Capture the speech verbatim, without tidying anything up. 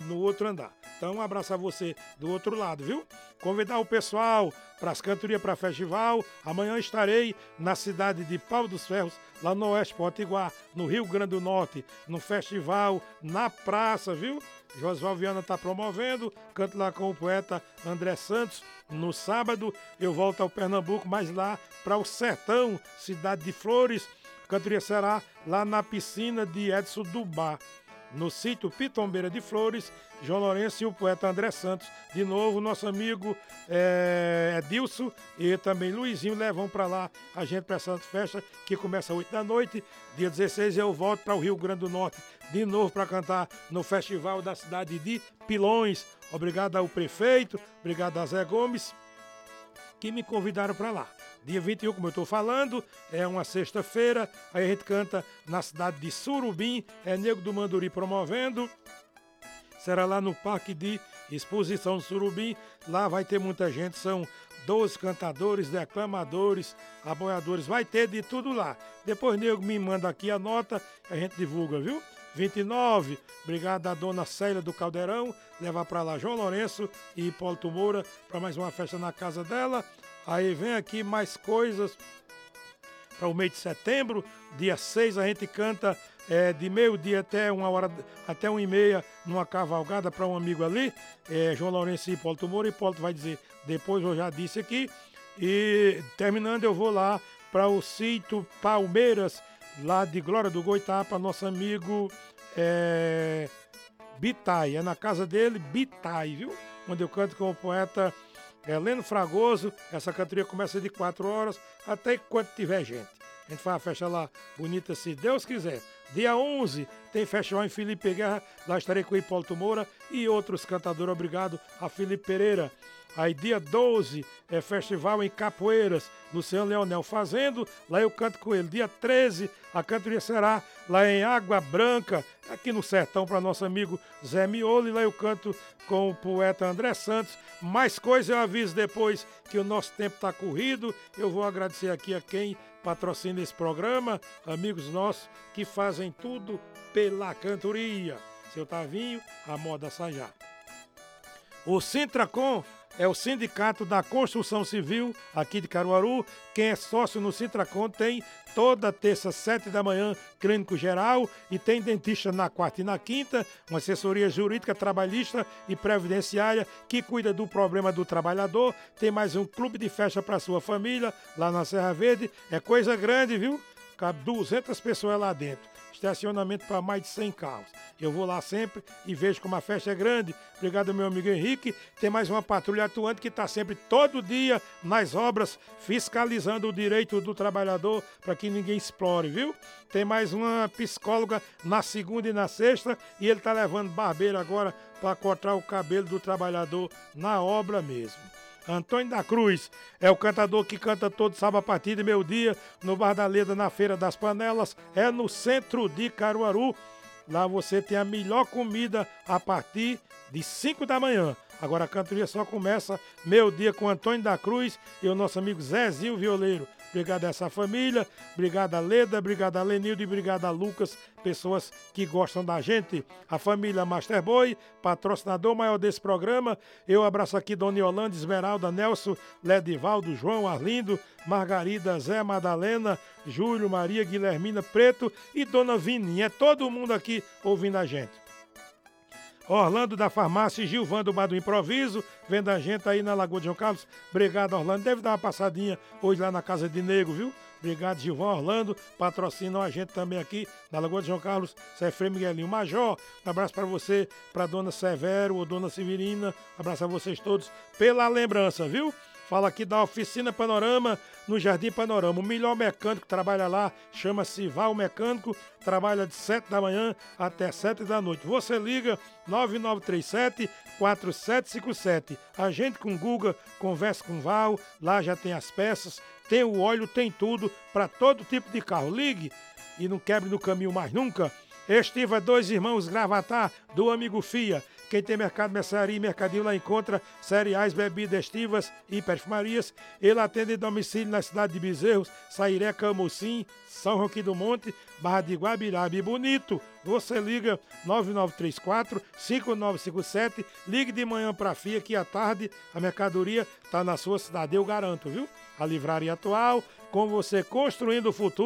no outro andar. Então, um abraço a você do outro lado, viu? Convidar o pessoal para as cantorias para festival. Amanhã estarei na cidade de Pau dos Ferros, lá no Oeste Potiguar, no Rio Grande do Norte, no festival, na praça, viu? Josval Viana está promovendo, canto lá com o poeta André Santos. No sábado eu volto ao Pernambuco, mas lá para o Sertão, cidade de Flores. A cantoria será lá na piscina de Edson Dubá, no sítio Pitombeira de Flores. João Lourenço e o poeta André Santos, de novo, nosso amigo é, Edilson e também Luizinho levam para lá a gente para essa festa que começa às oito da noite. Dia dezesseis eu volto para o Rio Grande do Norte, de novo para cantar no festival da cidade de Pilões. Obrigado ao prefeito, obrigado a Zé Gomes, que me convidaram para lá. Dia vinte e um, como eu estou falando, é uma sexta-feira, aí a gente canta na cidade de Surubim, é Nego do Manduri promovendo. Será lá no Parque de Exposição de Surubim, lá vai ter muita gente, são doze cantadores, declamadores, aboiadores, vai ter de tudo lá. Depois Nego me manda aqui a nota, a gente divulga, viu? vinte e nove, obrigado a dona Célia do Caldeirão, levar para lá João Lourenço e Hipólito Moura para mais uma festa na casa dela. Aí vem aqui mais coisas para o mês de setembro. Dia seis a gente canta é, de meio-dia até uma hora, até uma e meia, numa cavalgada para um amigo ali, é, João Lourenço e Hipólito Moura. Hipólito vai dizer depois, eu já disse aqui. E terminando eu vou lá para o sítio Palmeiras, lá de Glória do Goitapa, nosso amigo é, Bitai. É na casa dele, Bitai, viu? Onde eu canto com o poeta Heleno Fragoso. Essa cantoria começa de quatro horas até enquanto tiver gente. A gente faz a festa lá bonita, se Deus quiser. Dia onze tem festival em Felipe Guerra. Lá estarei com o Hipólito Moura e outros cantadores. Obrigado a Felipe Pereira. Aí dia doze é festival em Capoeiras, Luciano Leonel fazendo, lá eu canto com ele. Dia treze a cantoria será lá em Água Branca, aqui no sertão, para nosso amigo Zé Miolo, e lá eu canto com o poeta André Santos. Mais coisa eu aviso depois, que o nosso tempo está corrido. Eu vou agradecer aqui a quem patrocina esse programa, amigos nossos que fazem tudo pela cantoria. Seu Tavinho, a moda Sajá. O Sintracom é o Sindicato da Construção Civil aqui de Caruaru. Quem é sócio no Sintracom tem toda terça, sete da manhã, clínico geral, e tem dentista na quarta e na quinta, uma assessoria jurídica, trabalhista e previdenciária que cuida do problema do trabalhador. Tem mais um clube de festa para sua família lá na Serra Verde. É coisa grande, viu? Cabe duzentas pessoas lá dentro. Estacionamento para mais de cem carros. Eu vou lá sempre e vejo como a festa é grande. Obrigado, meu amigo Henrique. Tem mais uma patrulha atuante que está sempre todo dia nas obras, fiscalizando o direito do trabalhador para que ninguém explore, viu? Tem mais uma psicóloga na segunda e na sexta, e ele está levando barbeiro agora para cortar o cabelo do trabalhador na obra mesmo. Antônio da Cruz é o cantador que canta todo sábado a partir de meio-dia no Bar da Leda, na Feira das Panelas, é no centro de Caruaru. Lá você tem a melhor comida a partir de cinco da manhã. Agora a cantoria só começa meio-dia com Antônio da Cruz e o nosso amigo Zezinho Violeiro. Obrigado a essa família, obrigado a Leda, obrigado a Lenildo e obrigado a Lucas, pessoas que gostam da gente. A família Master Boy, patrocinador maior desse programa. Eu abraço aqui Dona Yolanda, Esmeralda, Nelson, Ledivaldo, João, Arlindo, Margarida, Zé, Madalena, Júlio, Maria, Guilhermina, Preto e Dona Vininha. É todo mundo aqui ouvindo a gente. Orlando da Farmácia e Gilvan do Bar do Improviso, vendo a gente aí na Lagoa de João Carlos. Obrigado, Orlando. Deve dar uma passadinha hoje lá na Casa de Nego, viu? Obrigado, Gilvan. Orlando patrocinam a gente também aqui na Lagoa de João Carlos. Cefrei Miguelinho Major. Um abraço para você, para Dona Severo ou Dona Severina. Um abraço a vocês todos pela lembrança, viu? Fala aqui da Oficina Panorama, no Jardim Panorama. O melhor mecânico que trabalha lá chama-se Val Mecânico, trabalha de sete da manhã até sete da noite. Você liga nove nove três sete, quatro sete cinco sete. A gente com Guga conversa com Val, lá já tem as peças, tem o óleo, tem tudo para todo tipo de carro. Ligue e não quebre no caminho mais nunca. Estiva Dois Irmãos Gravatar, do amigo Fia. Quem tem mercado, mercearia e mercadinho lá encontra cereais, bebidas, estivas e perfumarias. Ele atende em domicílio na cidade de Bezerros, Sairé, Camucim, São Roque do Monte, Barra de Guabiraba e Bonito. Você liga nove nove três quatro, cinco nove cinco sete, ligue de manhã para a F I A que à tarde a mercadoria está na sua cidade, eu garanto, viu? A Livraria Atual, com você construindo o futuro.